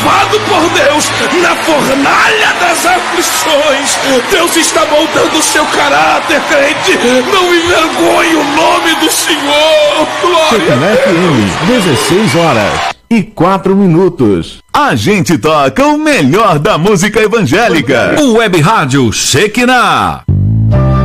provado por Deus na fornalha das aflições. Deus está moldando o seu caráter, crente. Não envergonhe o nome do Senhor. Glória a Deus. 16h04. A gente toca o melhor da música evangélica. O Web Rádio Shekinah.